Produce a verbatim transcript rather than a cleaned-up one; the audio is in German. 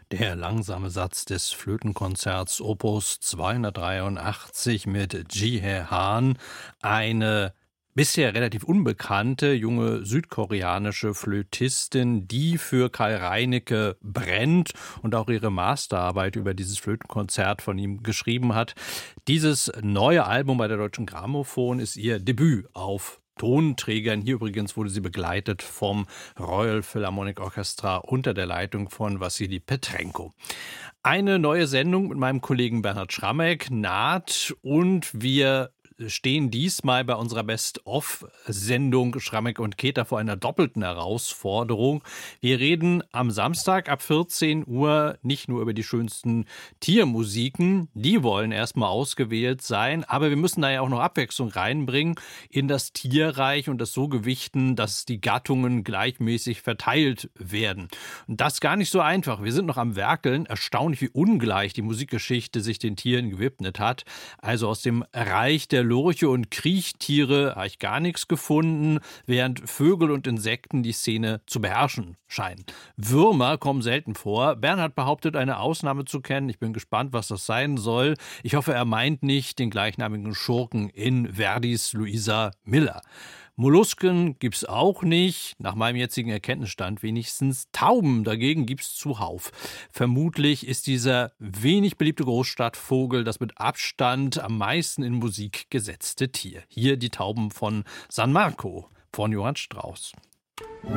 Der langsame Satz des Flötenkonzerts Opus zweihundertdreiundachtzig mit Ji-Hye Han, eine bisher relativ unbekannte junge südkoreanische Flötistin, die für Karl Reinecke brennt und auch ihre Masterarbeit über dieses Flötenkonzert von ihm geschrieben hat. Dieses neue Album bei der Deutschen Grammophon ist ihr Debüt auf Tonträgern. Hier übrigens wurde sie begleitet vom Royal Philharmonic Orchestra unter der Leitung von Wassili Petrenko. Eine neue Sendung mit meinem Kollegen Bernhard Schrammeck naht und wir stehen diesmal bei unserer Best-of-Sendung Schrammeck und Keter vor einer doppelten Herausforderung. Wir reden am Samstag ab vierzehn Uhr nicht nur über die schönsten Tiermusiken, die wollen erstmal ausgewählt sein, aber wir müssen da ja auch noch Abwechslung reinbringen in das Tierreich und das so gewichten, dass die Gattungen gleichmäßig verteilt werden. Und das ist gar nicht so einfach. Wir sind noch am Werkeln. Erstaunlich, wie ungleich die Musikgeschichte sich den Tieren gewidmet hat. Also aus dem Reich der Lurche und Kriechtiere habe ich gar nichts gefunden, während Vögel und Insekten die Szene zu beherrschen scheinen. Würmer kommen selten vor. Bernhard behauptet, eine Ausnahme zu kennen. Ich bin gespannt, was das sein soll. Ich hoffe, er meint nicht den gleichnamigen Schurken in Verdis Luisa Miller. Mollusken gibt's auch nicht, nach meinem jetzigen Erkenntnisstand wenigstens. Tauben dagegen gibt's zuhauf. Vermutlich ist dieser wenig beliebte Großstadtvogel das mit Abstand am meisten in Musik gesetzte Tier. Hier die Tauben von San Marco von Johann Strauss.